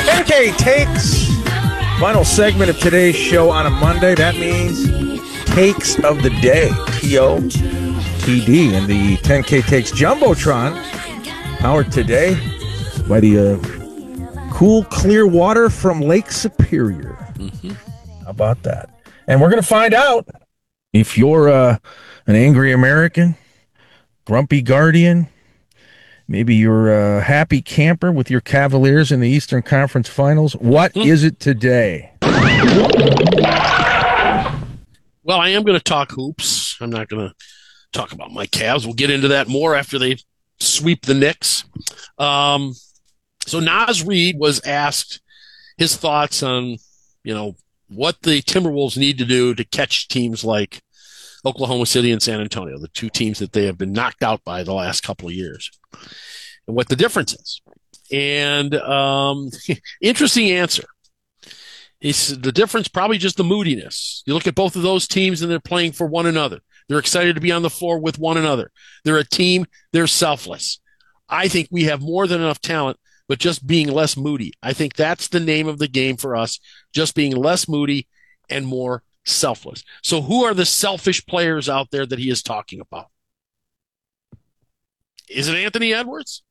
10K takes. Final segment of today's show on a Monday. That means takes of the day. TOTD. And the 10K takes Jumbotron, powered today by the cool, clear water from Lake Superior. Mm-hmm. How about that? And we're going to find out if you're an angry American, grumpy Guardian, maybe you're a happy camper with your Cavaliers in the Eastern Conference Finals. What is it today? Well, I am going to talk hoops. I'm not going to talk about my Cavs. We'll get into that more after they sweep the Knicks. So Naz Reid was asked his thoughts on, what the Timberwolves need to do to catch teams like Oklahoma City and San Antonio, the two teams that they have been knocked out by the last couple of years, and what the difference is. And interesting answer. He said the difference, probably just the moodiness. You look at both of those teams and they're playing for one another. They're excited to be on the floor with one another. They're a team. They're selfless. I think we have more than enough talent, but just being less moody. I think that's the name of the game for us, just being less moody and more selfless. So who are the selfish players out there that he is talking about? Is it Anthony Edwards?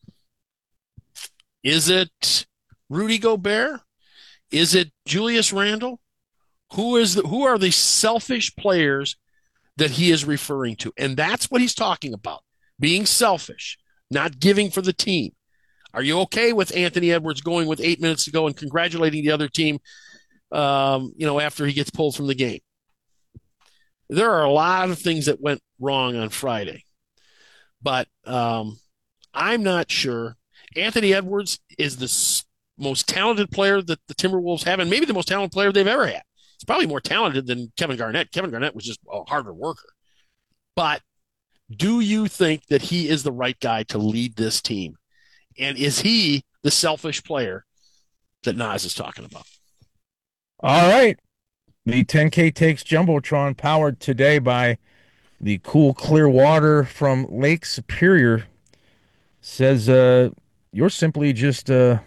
Is it Rudy Gobert? Is it Julius Randle? Who are the selfish players that he is referring to? And that's what he's talking about. Being selfish, not giving for the team. Are you okay with Anthony Edwards going with 8 minutes to go and congratulating the other team, after he gets pulled from the game? There are a lot of things that went wrong on Friday, but I'm not sure. Anthony Edwards is the most talented player that the Timberwolves have, and maybe the most talented player they've ever had. He's probably more talented than Kevin Garnett. Kevin Garnett was just a harder worker. But do you think that he is the right guy to lead this team? And is he the selfish player that Naz is talking about? All right. The 10K takes Jumbotron, powered today by the cool, clear water from Lake Superior, says you're simply just you're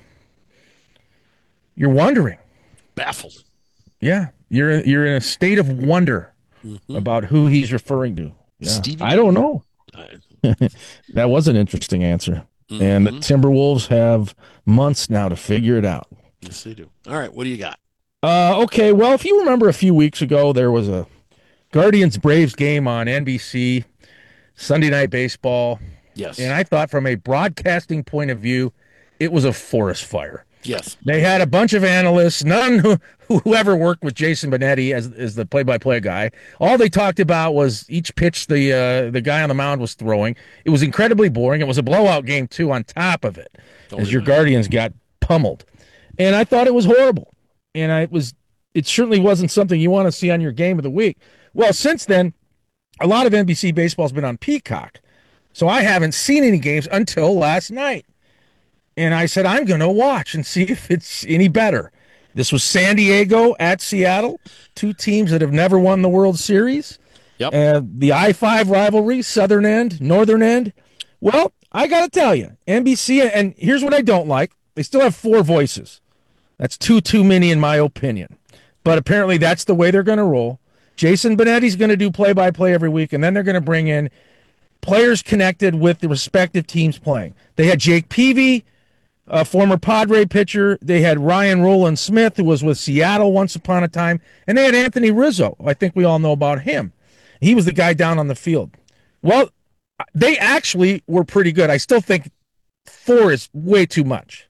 wondering. Baffled. Yeah. You're in a state of wonder about who he's referring to. Yeah. I don't know. That was an interesting answer. Mm-hmm. And the Timberwolves have months now to figure it out. Yes, they do. All right, what do you got? Okay, well, if you remember a few weeks ago, there was a Guardians-Braves game on NBC, Sunday Night Baseball. Yes. And I thought from a broadcasting point of view, it was a forest fire. Yes. They had a bunch of analysts, none who ever worked with Jason Benetti as the play-by-play guy. All they talked about was each pitch the guy on the mound was throwing. It was incredibly boring. It was a blowout game, too, on top of it, as your Guardians got pummeled. And I thought it was horrible. And it certainly wasn't something you want to see on your game of the week. Well, since then, a lot of NBC baseball's been on Peacock. So I haven't seen any games until last night. And I said, I'm going to watch and see if it's any better. This was San Diego at Seattle, two teams that have never won the World Series. Yep. The I-5 rivalry, southern end, northern end. Well, I got to tell you, NBC, and here's what I don't like. They still have four voices. That's too many in my opinion. But apparently that's the way they're going to roll. Jason Benetti's going to do play-by-play every week, and then they're going to bring in players connected with the respective teams playing. They had Jake Peavy, a former Padre pitcher. They had Ryan Rowland-Smith, who was with Seattle once upon a time. And they had Anthony Rizzo. I think we all know about him. He was the guy down on the field. Well, they actually were pretty good. I still think four is way too much.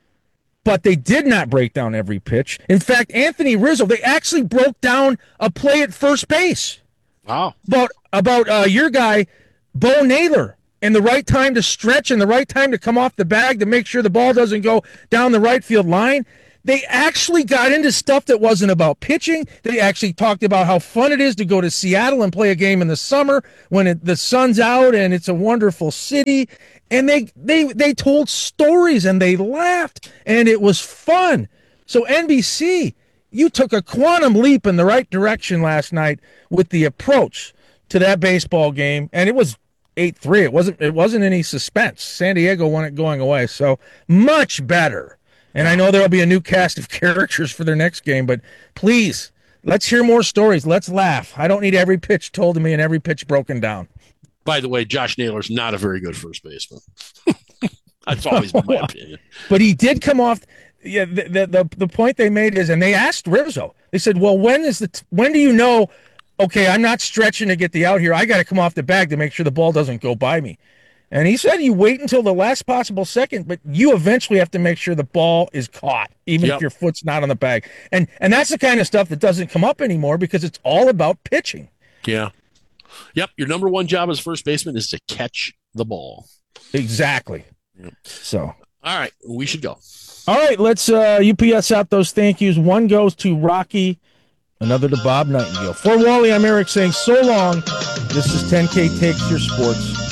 But they did not break down every pitch. In fact, Anthony Rizzo, they actually broke down a play at first base. Wow. About your guy, Bo Naylor, and the right time to stretch and the right time to come off the bag to make sure the ball doesn't go down the right field line. They actually got into stuff that wasn't about pitching. They actually talked about how fun it is to go to Seattle and play a game in the summer when the sun's out and it's a wonderful city. And they told stories and they laughed and it was fun. So NBC, you took a quantum leap in the right direction last night with the approach to that baseball game, and it was 8-3. It wasn't any suspense. San Diego won it going away. So much better And I know there'll be a new cast of characters for their next game, but please, let's hear more stories. Let's laugh. I don't need every pitch told to me and every pitch broken down. By the way, Josh Naylor's not a very good first baseman. That's always been my opinion. But he did come off. Yeah, the point they made is, and they asked Rizzo. They said, "Well, when do you know? Okay, I'm not stretching to get the out here. I got to come off the bag to make sure the ball doesn't go by me." And he said, "You wait until the last possible second, but you eventually have to make sure the ball is caught, even if your foot's not on the bag." And that's the kind of stuff that doesn't come up anymore because it's all about pitching. Yeah. Yep. Your number one job as first baseman is to catch the ball. Exactly. Yep. So. All right, we should go. All right, let's UPS out those thank yous. One goes to Rocky, another to Bob Nightingale. For Wally, I'm Eric saying so long. This is 10K Takes Your Sports.